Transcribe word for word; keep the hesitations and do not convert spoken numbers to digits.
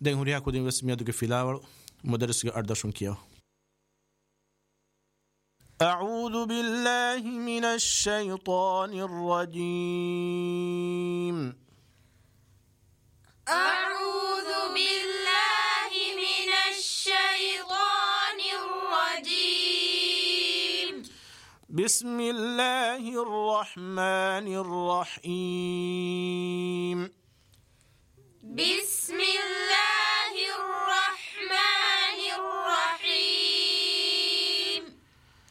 دين هوريها كودين وسميا دوغ فيلاور مدرس أردشون كيو. أعوذ بالله من الشيطان الرجيم. أعوذ بالله من الشيطان الرجيم. بسم الله الرحمن الرحيم.